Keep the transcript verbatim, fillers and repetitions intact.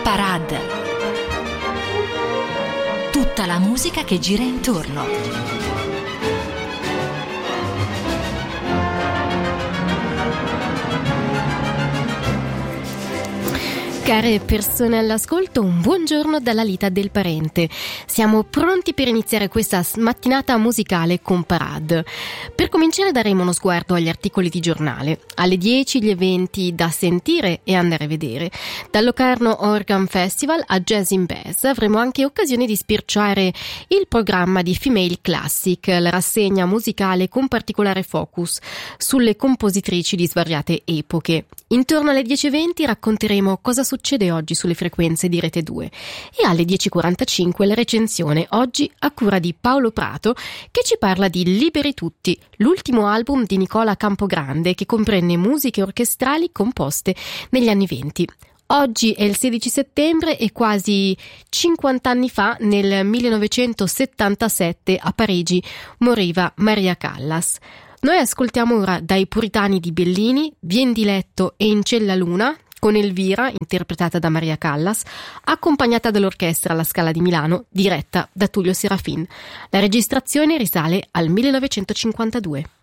Parade. Tutta la musica che gira intorno. Care persone all'ascolto, un buongiorno dalla Lita del Parente. Siamo pronti per iniziare questa mattinata musicale con Parade. Per cominciare daremo uno sguardo agli articoli di giornale. Alle dieci gli eventi da sentire e andare a vedere. Dal Locarno Organ Festival a Jazz in Bass avremo anche occasione di spirciare il programma di Female Classic, la rassegna musicale con particolare focus sulle compositrici di svariate epoche. Intorno alle dieci e venti racconteremo cosa succede oggi sulle frequenze di Rete due e alle dieci e quarantacinque la recensione, oggi a cura di Paolo Prato, che ci parla di Liberi Tutti, l'ultimo album di Nicola Campogrande che comprende musiche orchestrali composte negli anni venti. Oggi è il sedici settembre e quasi cinquanta anni fa, nel millenovecentosettantasette, a Parigi moriva Maria Callas. Noi ascoltiamo ora dai Puritani di Bellini, Vien di letto e In ciel la luna, con Elvira, interpretata da Maria Callas, accompagnata dall'orchestra alla Scala di Milano, diretta da Tullio Serafin. La registrazione risale al millenovecentocinquantadue.